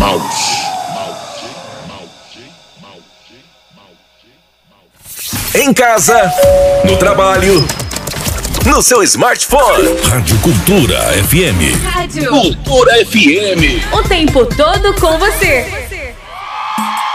Em casa, no trabalho, no seu smartphone. Rádio Cultura FM. Rádio Cultura FM. O tempo todo com você.